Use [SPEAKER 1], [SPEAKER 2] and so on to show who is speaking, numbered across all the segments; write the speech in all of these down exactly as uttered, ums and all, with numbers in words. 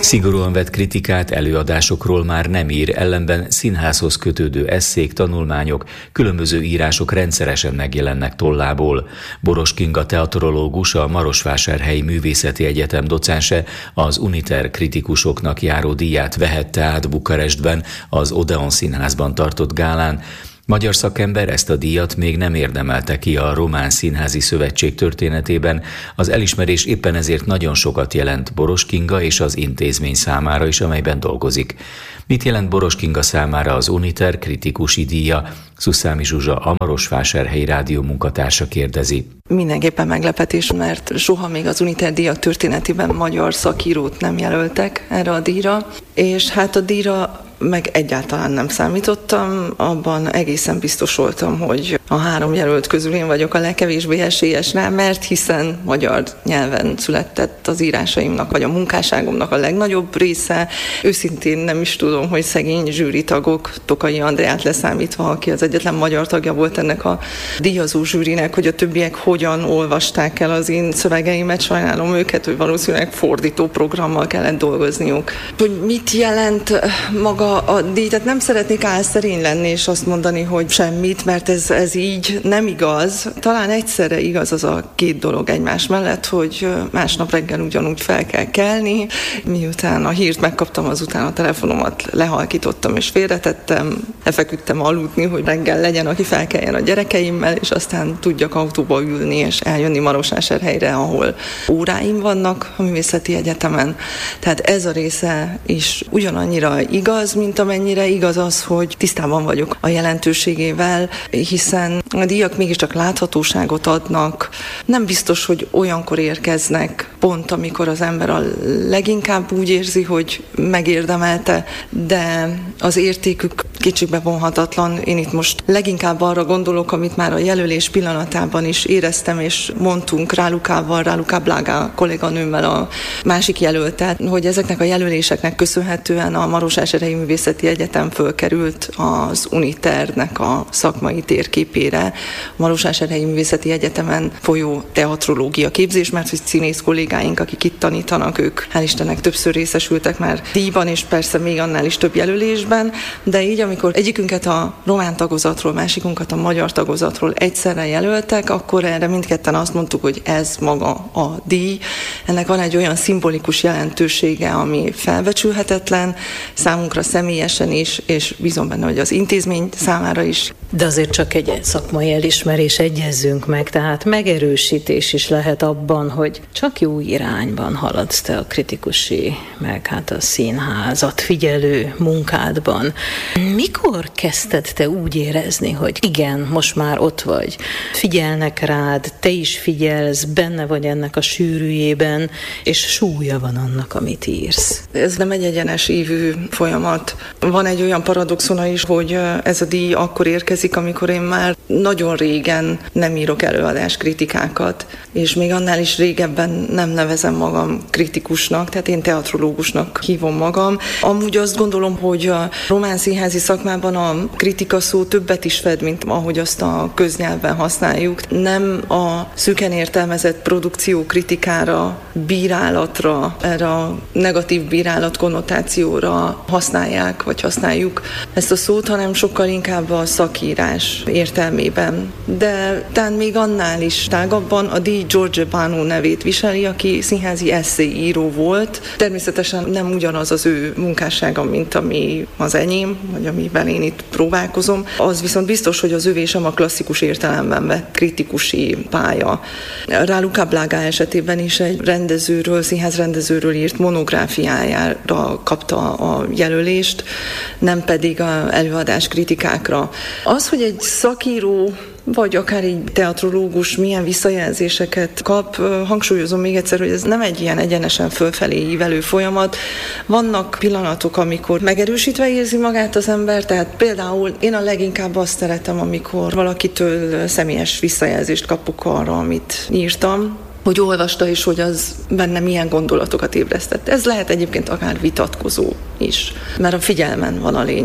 [SPEAKER 1] Szigorúan vett kritikát előadásokról már nem ír, ellenben színházhoz kötődő esszék, tanulmányok, különböző írások rendszeresen megjelennek tollából. Boros Kinga teatrológus, a Marosvásárhelyi Művészeti Egyetem docense az Uniter kritikusoknak járó díját vehette át Bukarestben az Odeon Színházban tartott gálán. Magyar szakember ezt a díjat még nem érdemelte ki a Román Színházi Szövetség történetében, az elismerés éppen ezért nagyon sokat jelent Boros Kinga és az intézmény számára is, amelyben dolgozik. Mit jelent Boros Kinga számára az Uniter kritikusi díja? Szuszámi Zsuzsa, a Marosvásárhelyi Rádió munkatársa kérdezi.
[SPEAKER 2] Mindenképpen meglepetés, mert soha még az Uniter díjak történetében magyar szakírót nem jelöltek erre a díjra, és hát a díjra meg egyáltalán nem számítottam, abban egészen biztos voltam, hogy a három jelölt közül én vagyok a legkevésbé esélyes rá, mert hiszen magyar nyelven született az írásaimnak, vagy a munkásságomnak a legnagyobb része. Őszintén nem is tudom, hogy szegény zsűritagok, Tokai Andreát leszámítva, aki az egyetlen magyar tagja volt ennek a díjazó zsűrinek, hogy a többiek hogyan olvasták el az én szövegeimet, sajnálom őket, hogy valószínűleg fordító programmal kellett dolgozniuk. Hogy mit jelent maga a díj, tehát nem szeretnék álszerény lenni és azt mondani, hogy semmit, mert ez, ez így nem igaz. Talán egyszerre igaz az a két dolog egymás mellett, hogy másnap reggel ugyanúgy fel kell kelni. Miután a hírt megkaptam, azután a telefonomat lehalkítottam és félretettem, lefeküdtem aludni, hogy reggel legyen, aki felkeljen a gyerekeimmel, és aztán tudjak autóba ülni és eljönni Marosvásárhelyre, ahol óráim vannak a Művészeti Egyetemen. Tehát ez a része is ugyanannyira igaz, mint amennyire igaz az, hogy tisztában vagyok a jelentőségével, hiszen a díjak mégiscsak láthatóságot adnak. Nem biztos, hogy olyankor érkeznek pont, amikor az ember a leginkább úgy érzi, hogy megérdemelte, de az értékük kétségbe vonhatatlan. Én itt most leginkább arra gondolok, amit már a jelölés pillanatában is éreztem, és mondtunk Rálukával, Ráluká Blága kolléganőmmel, a másik jelöltet, hogy ezeknek a jelöléseknek köszönhetően a Marosvásárhelyi Művészeti Egyetem fölkerült az Uniternek a szakmai térképére. A Marosvásárhelyi Művészeti Egyetemen folyó teatrológia képzés, mert hogy színész kollégáink, akik itt tanítanak, ők hál' Istennek többször részesültek már díjban, és persze még annál is több jelölésben, de így, amikor egyikünket a román tagozatról, másikunkat a magyar tagozatról egyszerre jelöltek, akkor erre mindketten azt mondtuk, hogy ez maga a díj. Ennek van egy olyan szimbolikus jelentősége, ami felbecsülhetetlen, számunkra személyesen is, és bízom benne, hogy az intézmény számára is.
[SPEAKER 3] De azért csak egy szakmai elismerés, egyezzünk meg, tehát megerősítés is lehet abban, hogy csak jó irányban haladsz te a kritikusi, meg hát a színházat figyelő munkádban. Mikor kezdted te úgy érezni, hogy igen, most már ott vagy, figyelnek rád, te is figyelsz, benne vagy ennek a sűrűjében, és súlya van annak, amit írsz?
[SPEAKER 2] Ez nem egy egyenes ívű folyamat. Van egy olyan paradoxona is, hogy ez a díj akkor érkezik, amikor én már nagyon régen nem írok előadás kritikákat, és még annál is régebben nem nevezem magam kritikusnak, tehát én teatrológusnak hívom magam. Amúgy azt gondolom, hogy a román színházi szakmában a kritika szó többet is fed, mint ahogy azt a köznyelven használjuk. Nem a szűken értelmezett produkció kritikára, bírálatra, erre a negatív bírálat konnotációra használják, vagy használjuk ezt a szót, hanem sokkal inkább a szakírás értelmében. De talán még annál is tágabban a díj George Banu nevét viseli, aki színházi esszéíró volt. Természetesen nem ugyanaz az ő munkássága, mint ami az enyém, vagy amiben én itt próbálkozom. Az viszont biztos, hogy az övé sem a klasszikus értelemben vett kritikusi pálya. Ráluká Blága esetében is egy rendezőről, színházrendezőről írt monográfiájára kapta a jelölést, nem pedig az előadás kritikákra. Az, hogy egy szakíró vagy akár egy teatrológus milyen visszajelzéseket kap, hangsúlyozom még egyszer, hogy ez nem egy ilyen egyenesen fölfelé ívelő folyamat. Vannak pillanatok, amikor megerősítve érzi magát az ember, tehát például én a leginkább azt szeretem, amikor valakitől személyes visszajelzést kapok arra, amit írtam, hogy olvasta és hogy az benne milyen gondolatokat ébresztett. Ez lehet egyébként akár vitatkozó is, mert a figyelmen van a lényeg.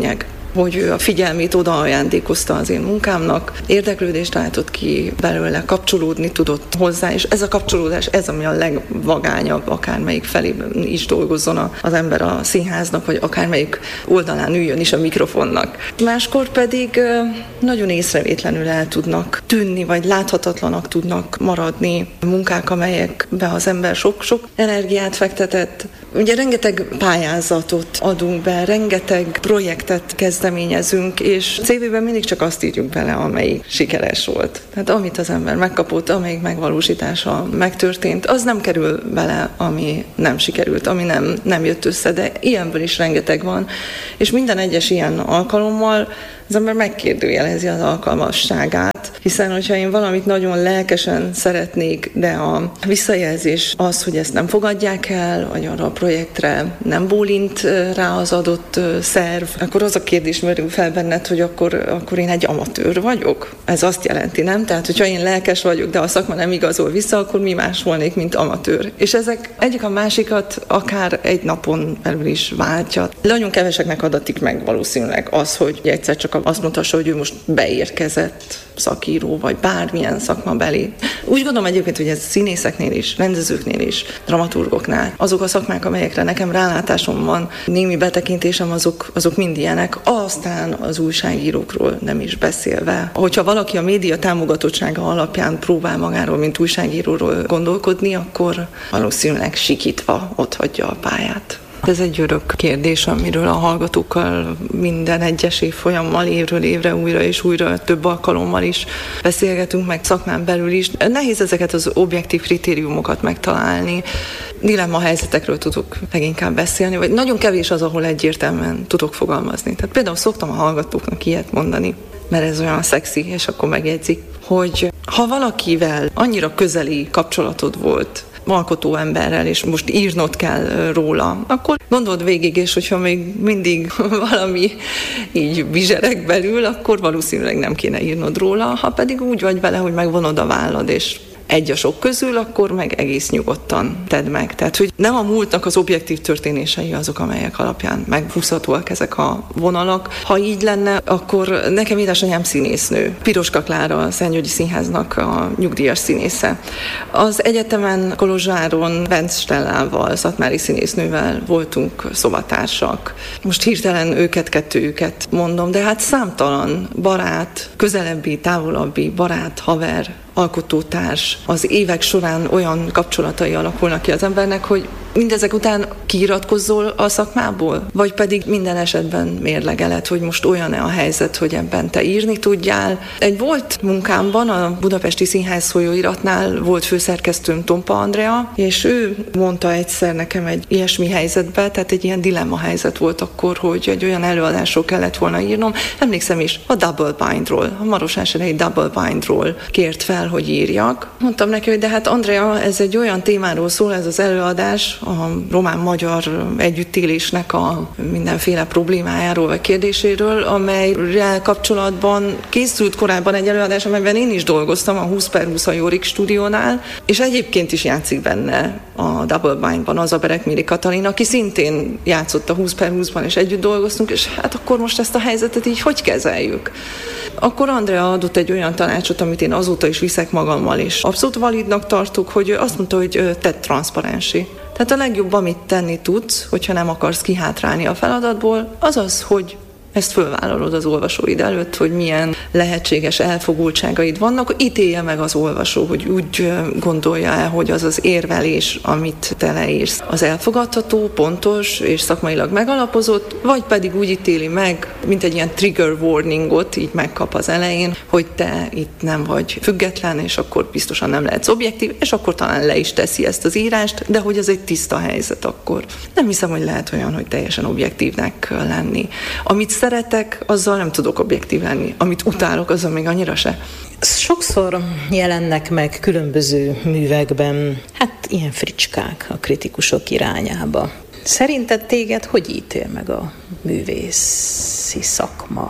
[SPEAKER 2] hogy ő a figyelmét oda ajándékozta az én munkámnak, érdeklődést látott ki belőle, kapcsolódni tudott hozzá, és ez a kapcsolódás, ez ami a legvagányabb, akármelyik felében is dolgozzon az ember a színháznak, vagy akármelyik oldalán üljön is a mikrofonnak. Máskor pedig nagyon észrevétlenül el tudnak tűnni, vagy láthatatlanak tudnak maradni munkák, amelyekbe az ember sok-sok energiát fektetett. Ugye rengeteg pályázatot adunk be, rengeteg projektet kezdeményezünk, és cé vében mindig csak azt írjuk bele, amelyik sikeres volt. Tehát amit az ember megkapott, amelyik megvalósítása megtörtént, az nem kerül bele, ami nem sikerült, ami nem, nem jött össze, de ilyenből is rengeteg van. És minden egyes ilyen alkalommal az ember megkérdőjelezi az alkalmasságát, hiszen hogyha én valamit nagyon lelkesen szeretnék, de a visszajelzés az, hogy ezt nem fogadják el, vagy arra a projektre nem bólint rá az adott szerv, akkor az a kérdés merül fel benned, hogy akkor, akkor én egy amatőr vagyok. Ez azt jelenti, nem? Tehát, hogyha én lelkes vagyok, de a szakma nem igazol vissza, akkor mi más volnék, mint amatőr. És ezek egyik a másikat akár egy napon belül is váltja. Nagyon keveseknek adatik meg valószínűleg az, hogy egyszer csak azt mondhassa, hogy ő most beérkezett szakíró, vagy bármilyen szakmabeli. Úgy gondolom egyébként, hogy ez színészeknél is, rendezőknél is, dramaturgoknál. Azok a szakmák, amelyekre nekem rálátásom van, némi betekintésem, azok, azok mind ilyenek. Aztán az újságírókról nem is beszélve. Hogyha valaki a média támogatottsága alapján próbál magáról, mint újságíróról gondolkodni, akkor valószínűleg sikítva otthagyja a pályát. Ez egy örök kérdés, amiről a hallgatókkal minden egyes évfolyammal, évről évre, újra és újra, több alkalommal is beszélgetünk, meg szakmán belül is. Nehéz ezeket az objektív kritériumokat megtalálni. Dilemma helyzetekről tudok leginkább beszélni, vagy nagyon kevés az, ahol egyértelműen tudok fogalmazni. Tehát például szoktam a hallgatóknak ilyet mondani, mert ez olyan szexi, és akkor megjegyzik, hogy ha valakivel annyira közeli kapcsolatod volt, alkotó emberrel, és most írnod kell róla, akkor gondold végig, és hogyha még mindig valami így bizsereg belül, akkor valószínűleg nem kéne írnod róla, ha pedig úgy vagy vele, hogy megvonod a vállad, és egy a sok közül, akkor meg egész nyugodtan tedd meg. Tehát, hogy nem a múltnak az objektív történései azok, amelyek alapján meghúzhatóak ezek a vonalak. Ha így lenne, akkor nekem édesanyám színésznő. Piroska Klára, a Szentgyörgyi Színháznak a nyugdíjas színésze. Az egyetemen Kolozsváron Benc Stellával, szatmári színésznővel voltunk szobatársak. Most hirtelen őket, kettőjüket mondom, de hát számtalan barát, közelebbi, távolabbi barát, haver, alkotótárs, az évek során olyan kapcsolatai alakulnak ki az embernek, hogy mindezek után kiiratkozzol a szakmából? Vagy pedig minden esetben mérlegeled, hogy most olyan-e a helyzet, hogy ebben te írni tudjál. Egy volt munkámban, a Budapesti Színház folyóiratnál volt főszerkesztőm Tompa Andrea, és ő mondta egyszer nekem egy ilyesmi helyzetbe, tehát egy ilyen dilemma helyzet volt akkor, hogy egy olyan előadásról kellett volna írnom. Emlékszem is, a Double Bindról, a Marosvásárhelyi Double Bindról kért fel, hogy írjak. Mondtam neki, hogy de hát Andrea, ez egy olyan témáról szól, ez az előadás, a román-magyar együttélésnek a mindenféle problémájáról vagy kérdéséről, amelyre kapcsolatban készült korábban egy előadás, amelyben én is dolgoztam a húsz per húsz a Jorik stúdiónál, és egyébként is játszik benne a Double Bindban az a Berekméri Katalin, aki szintén játszott a húsz per húszban, és együtt dolgoztunk, és hát akkor most ezt a helyzetet így hogy kezeljük? Akkor Andrea adott egy olyan tanácsot, amit én azóta is viszek magammal, és abszolút validnak tartok, hogy azt mondta, hogy tedd transzparenssé. Tehát a legjobb, amit tenni tudsz, hogyha nem akarsz kihátrálni a feladatból, az az, hogy ezt fölvállalod az olvasóid előtt, hogy milyen lehetséges elfogultságaid vannak, ítélje meg az olvasó, hogy úgy gondolja-e, hogy az az érvelés, amit te leírsz, az elfogadható, pontos és szakmailag megalapozott, vagy pedig úgy ítéli meg, mint egy ilyen trigger warningot így megkap az elején, hogy te itt nem vagy független, és akkor biztosan nem lehetsz objektív, és akkor talán le is teszi ezt az írást, de hogy ez egy tiszta helyzet akkor. Nem hiszem, hogy lehet olyan, hogy teljesen objektívnek lenni. Amit szeretek, azzal nem tudok objektív lenni. Amit utálok, azzal még annyira se.
[SPEAKER 3] Sokszor jelennek meg különböző művekben, hát ilyen fricskák a kritikusok irányába. Szerinted téged hogy ítél meg a művészi szakma?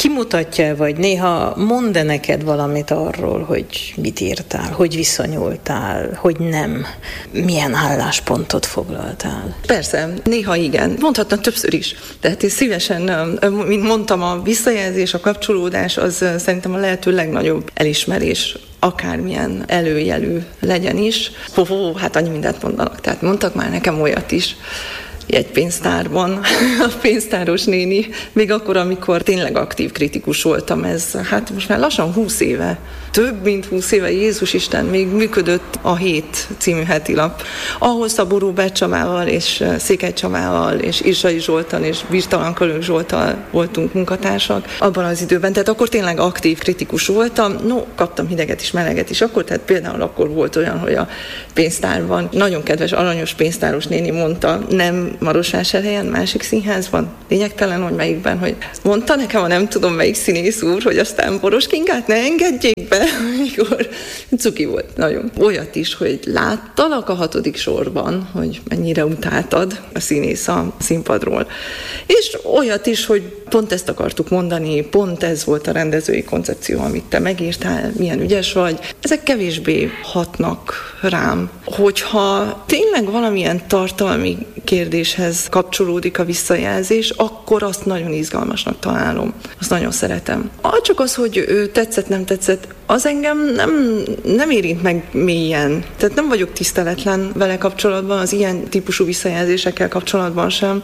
[SPEAKER 3] kimutatja, vagy néha mond-e neked valamit arról, hogy mit írtál, hogy viszonyultál, hogy nem, milyen álláspontot foglaltál?
[SPEAKER 2] Persze, néha igen. Mondhatna többször is. Tehát én szívesen, mint mondtam, a visszajelzés, a kapcsolódás az szerintem a lehető legnagyobb elismerés, akármilyen előjelű legyen is. Hó, hó, hát annyi mindent mondanak. Tehát mondtak már nekem olyat is, egy pénztárban, a pénztáros néni, még akkor, amikor tényleg aktív kritikus voltam, ez hát most már lassan húsz éve, több mint húsz éve, Jézus Isten, még működött a Hét című hetilap, ahol Szabó Róbert Csabával és Székely Csabával és Irsai Zsoltal és Virtalan Kölök Zsoltal voltunk munkatársak abban az időben, tehát akkor tényleg aktív kritikus voltam, no, kaptam hideget is, meleget is akkor, tehát például akkor volt olyan, hogy a pénztárban nagyon kedves, aranyos pénztáros néni mondta, nem Marosvásárhelyen, másik színházban, lényegtelen, hogy melyikben, hogy mondta nekem, a nem tudom melyik színész úr, hogy aztán Boros Kingát ne engedjék be, amikor cuki volt nagyon. Olyat is, hogy láttalak a hatodik sorban, hogy mennyire utáltad a színész a színpadról. És olyat is, hogy pont ezt akartuk mondani, pont ez volt a rendezői koncepció, amit te megírtál, milyen ügyes vagy. Ezek kevésbé hatnak rám. Hogyha tényleg valamilyen tartalmi kérdéshez kapcsolódik a visszajelzés, akkor azt nagyon izgalmasnak találom. Azt nagyon szeretem. Csak az, hogy ő tetszett, nem tetszett, az engem nem, nem érint meg mélyen. Tehát nem vagyok tiszteletlen vele kapcsolatban, az ilyen típusú visszajelzésekkel kapcsolatban sem.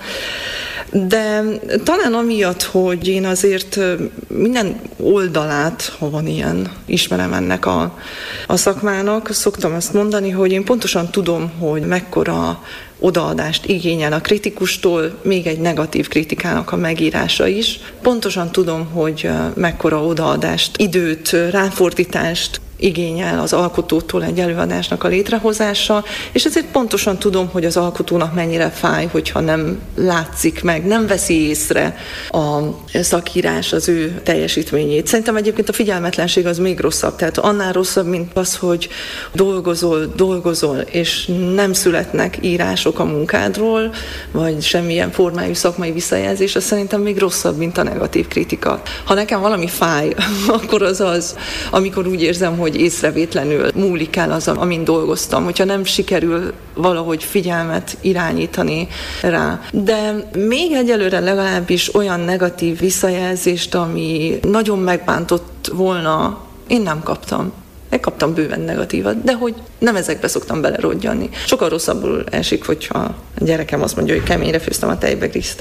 [SPEAKER 2] De talán amiatt, hogy én azért minden oldalát, ha van ilyen, ismerem ennek a, a szakmának, szoktam azt mondani, hogy én pontosan tudom, hogy mekkora odaadást igényel a kritikustól, még egy negatív kritikának a megírása is. Pontosan tudom, hogy mekkora odaadást, időt, ráfordítást igényel az alkotótól egy előadásnak a létrehozása, és ezért pontosan tudom, hogy az alkotónak mennyire fáj, hogyha nem látszik meg, nem veszi észre a szakírás az ő teljesítményét. Szerintem egyébként a figyelmetlenség az még rosszabb, tehát annál rosszabb, mint az, hogy dolgozol, dolgozol, és nem születnek írások a munkádról, vagy semmilyen formájú szakmai visszajelzés, az szerintem még rosszabb, mint a negatív kritika. Ha nekem valami fáj, akkor az az, amikor úgy érzem, hogy hogy észrevétlenül múlik el az, amin dolgoztam, hogyha nem sikerül valahogy figyelmet irányítani rá. De még egyelőre legalábbis olyan negatív visszajelzést, ami nagyon megbántott volna, én nem kaptam. Én kaptam bőven negatívat, de hogy nem ezekbe szoktam belerodjanni. Sokkal rosszabbul esik, hogyha a gyerekem azt mondja, hogy keményre főztem a tejbegriszt.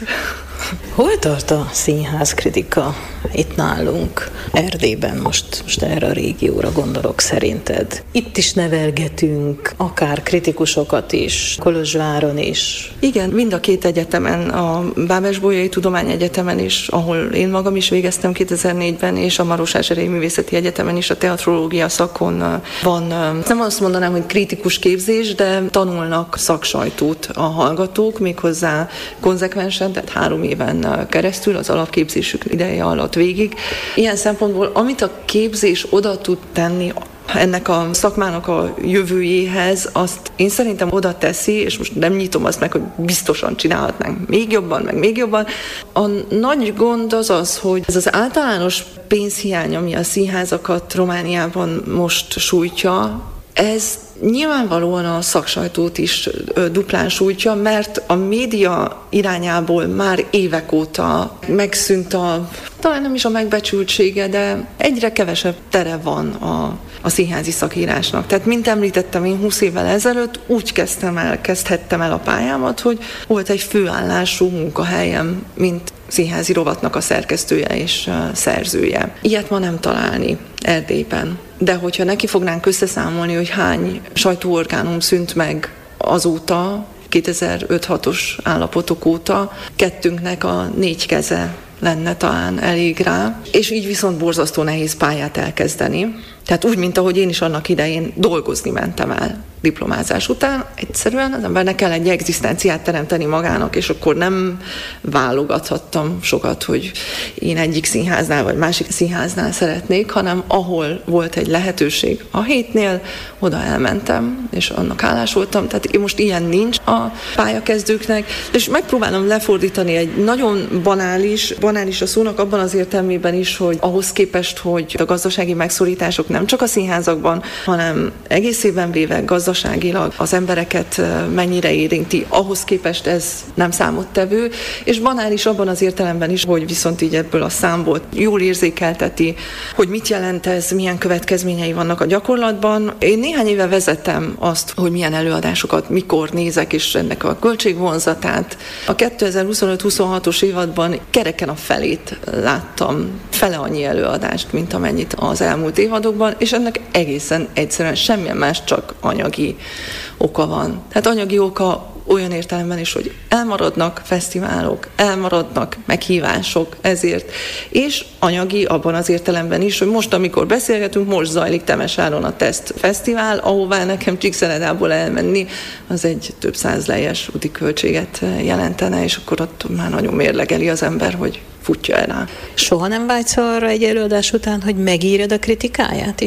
[SPEAKER 3] Hol tart a színházkritika itt nálunk, Erdélyben, most, most erre a régióra gondolok szerinted? Itt is nevelgetünk, akár kritikusokat is, Kolozsváron is.
[SPEAKER 2] Igen, mind a két egyetemen, a Bábes-Bolyai Tudományegyetemen is, ahol én magam is végeztem kétezer-négyben, és a Marosvásárhelyi Művészeti Egyetemen is a teatrológia szakon van. Nem azt mondanám, hogy kritikus képzés, de tanulnak szaksajtót a hallgatók, méghozzá konzekvensen, tehát három éven keresztül, az alapképzésük ideje alatt végig. Ilyen szempontból, amit a képzés oda tud tenni ennek a szakmának a jövőjéhez, azt én szerintem oda teszi, és most nem nyitom azt meg, hogy biztosan csinálhatnánk még jobban, meg még jobban. A nagy gond az az, hogy ez az általános pénzhiány, ami a színházakat Romániában most sújtja, ez nyilvánvalóan a szaksajtót is duplán sújtja, mert a média irányából már évek óta megszűnt a, talán nem is a megbecsültsége, de egyre kevesebb tere van a, a színházi szakírásnak. Tehát, mint említettem, én húsz évvel ezelőtt úgy kezdtem el, kezdhettem el a pályámat, hogy volt egy főállású munkahelyem, mint színházi rovatnak a szerkesztője és szerzője. Ilyet ma nem találni Erdélyben. De hogyha neki fognánk összeszámolni, hogy hány sajtóorgánum szűnt meg azóta, kétezer-öt-hatos állapotok óta, kettőnknek a négy keze lenne talán elég rá, és így viszont borzasztó nehéz pályát elkezdeni. Tehát úgy, mint ahogy én is annak idején dolgozni mentem el diplomázás után egyszerűen az embernek kell egy egzisztenciát teremteni magának, és akkor nem válogathattam sokat, hogy én egyik színháznál vagy másik színháznál szeretnék, hanem ahol volt egy lehetőség a hétnél, oda elmentem, és annak hálás voltam. Tehát én most ilyen nincs a pályakezdőknek, és megpróbálom lefordítani egy nagyon banális, banális a szónak abban az értelmében is, hogy ahhoz képest, hogy a gazdasági megszorítások nem csak a színházakban, hanem egész évben véve gazdaságilag az embereket mennyire érinti, ahhoz képest ez nem számottevő, és banális abban az értelemben is, hogy viszont így ebből a számból jól érzékelteti, hogy mit jelent ez, milyen következményei vannak a gyakorlatban. Én néhány éve vezetem azt, hogy milyen előadásokat mikor nézek, és ennek a költségvonzatát. A kétezer-huszonöt-huszonhatos évadban kereken a felét láttam, fele annyi előadást, mint amennyit az elmúlt évadokban, és ennek egészen egyszerűen semmilyen más, csak anyagi oka van. Tehát anyagi oka olyan értelemben is, hogy elmaradnak fesztiválok, elmaradnak meghívások ezért, és anyagi abban az értelemben is, hogy most, amikor beszélgetünk, most zajlik Temesáron a Teszt Fesztivál, ahová nekem Csíkszeredából elmenni, az egy több száz lejes úti költséget jelentene, és akkor ott már nagyon mérlegeli az ember, hogy futja el rá.
[SPEAKER 3] Soha nem vágysz arra egy előadás után, hogy megírjad a kritikáját